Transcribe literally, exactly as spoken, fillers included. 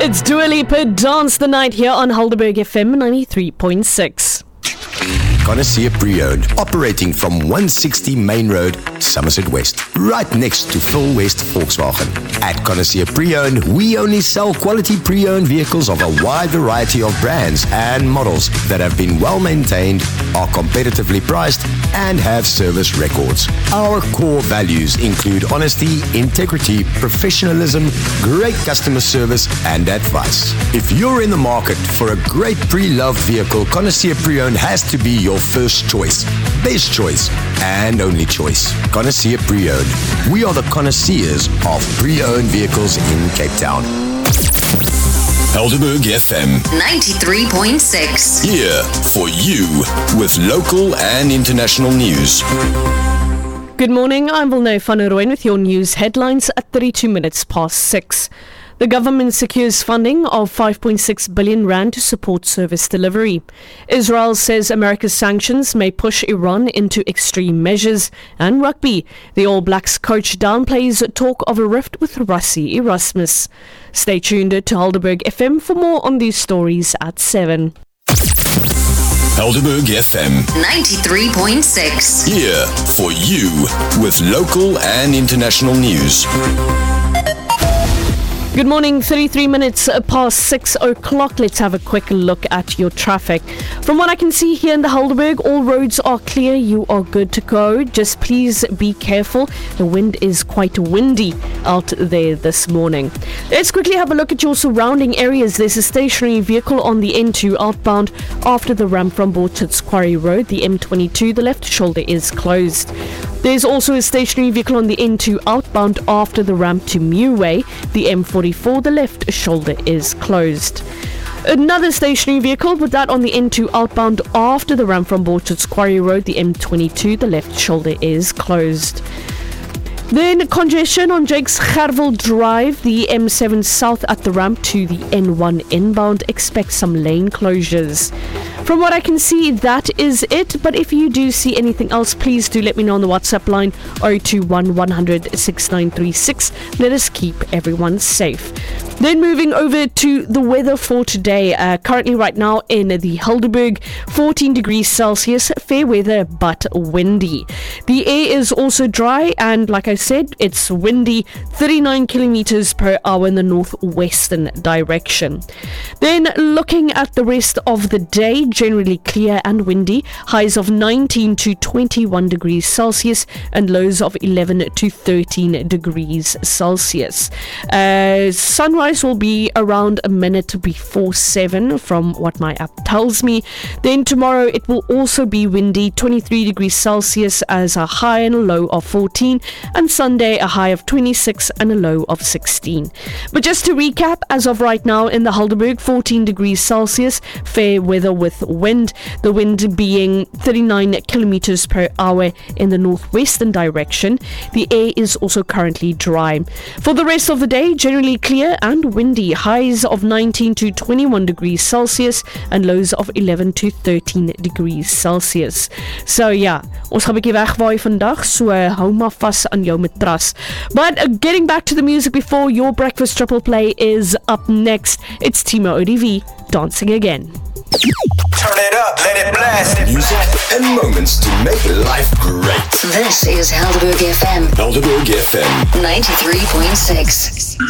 It's Dua Lipa, Dance the Night here on Helderberg F M ninety-three point six. Connoisseur Pre-Owned, operating from one sixty Main Road, Somerset West, right next to Phil West Volkswagen. At Connoisseur Pre-Owned, we only sell quality pre-owned vehicles of a wide variety of brands and models that have been well maintained, are competitively priced, and have service records. Our core values include honesty, integrity, professionalism, great customer service, and advice. If you're in the market for a great pre-loved vehicle, Connoisseur Pre-Owned has to be your first choice, best choice, and only choice. Connoisseur Pre-Owned. We are the connoisseurs of pre-owned vehicles in Cape Town. Helderberg F M ninety-three point six. Here for you with local and international news. Good morning, I'm Vilnay van der Rooyen with your news headlines at thirty-two minutes past six. The government secures funding of five point six billion rand to support service delivery. Israel says America's sanctions may push Iran into extreme measures. And rugby, the All Blacks coach downplays talk of a rift with Rassie Erasmus. Stay tuned to Helderberg F M for more on these stories at seven. Helderberg F M ninety-three point six. Here for you with local and international news. Good morning, thirty-three minutes past six o'clock. Let's have a quick look at your traffic. From what I can see here in the Helderberg, all roads are clear. You are good to go. Just please be careful. The wind is quite windy out there this morning. Let's quickly have a look at your surrounding areas. There's a stationary vehicle on the N two outbound after the ramp from Borchards Quarry Road. The M twenty-two, the left shoulder is closed. There's also a stationary vehicle on the N two outbound after the ramp to Meway. The M forty-four, the left shoulder is closed. Another stationary vehicle, but that on the N two outbound after the ramp from Borchards Quarry Road. The M twenty-two, the left shoulder is closed. Then congestion on Jakes Gerwel Drive, the M seven south at the ramp to the N one inbound. Expect some lane closures. From what I can see, that is it. But if you do see anything else, please do let me know on the WhatsApp line zero two one, one hundred, sixty-nine thirty-six. Let us keep everyone safe. Then moving over to the weather for today. Uh, currently right now in the Helderberg, fourteen degrees Celsius, fair weather but windy. The air is also dry and like I said, it's windy, thirty-nine kilometers per hour in the northwestern direction. Then looking at the rest of the day, generally clear and windy, highs of nineteen to twenty-one degrees Celsius and lows of eleven to thirteen degrees Celsius. Uh, sunrise will be around a minute before seven from what my app tells me. Then tomorrow it will also be windy, twenty-three degrees Celsius as a high and a low of fourteen, and Sunday a high of twenty-six and a low of sixteen. But just to recap, as of right now in the Helderberg, fourteen degrees Celsius, fair weather with wind, the wind being thirty-nine kilometers per hour in the northwestern direction. The air is also currently dry. For the rest of the day, generally clear and windy, highs of nineteen to twenty-one degrees Celsius and lows of eleven to thirteen degrees Celsius. So ja, ons gaan 'n bietjie wegwaai vandag, so uh, hou maar vas aan jou matras. But uh, getting back to the music before your breakfast triple play is up next. It's Timo O D V, Dancing Again. Turn it up, let it blast. Music and moments to make life great. This is Helderberg F M Helderberg F M ninety-three point six.